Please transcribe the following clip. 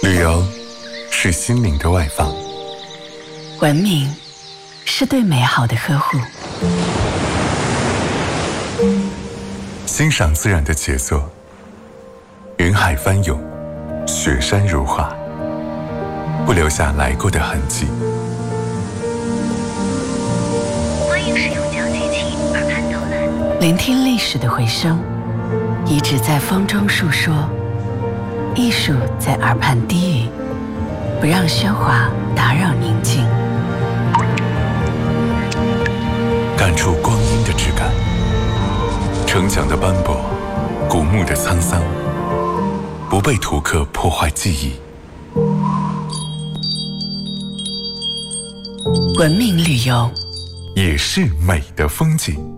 旅游是心灵的外放， 文明是对美好的呵护， 欣赏自然的杰作，云海翻涌，雪山如画，不留下来过的痕迹。 欢迎使用交接器耳畔导览， 聆听历史的回声，遗址在风中述说，艺术在耳畔低语，不让喧哗打扰宁静， 感触光阴的质感，城墙的斑驳，古墓的沧桑，不被图刻破坏记忆。 文明旅游也是美的风景。